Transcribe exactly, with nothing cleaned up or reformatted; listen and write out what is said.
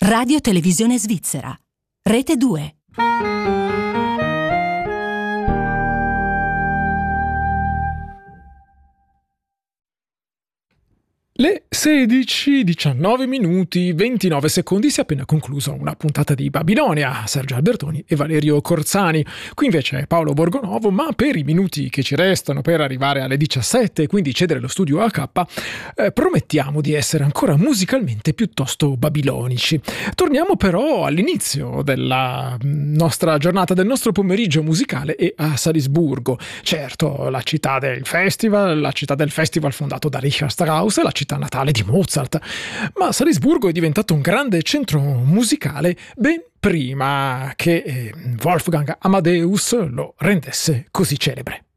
Radio Televisione Svizzera. Rete due. Le sedici, diciannove minuti, ventinove secondi, si è appena conclusa una puntata di Babilonia, Sergio Albertoni e Valerio Corzani. Qui invece è Paolo Borgonovo, ma per i minuti che ci restano per arrivare alle diciassette e quindi cedere lo studio a K, eh, promettiamo di essere ancora musicalmente piuttosto babilonici. Torniamo però all'inizio della nostra giornata, del nostro pomeriggio musicale, e a Salisburgo. Certo, la città del festival, la città del festival fondato da Richard Strauss, la città natale di Mozart, ma Salisburgo è diventato un grande centro musicale ben prima che Wolfgang Amadeus lo rendesse così celebre.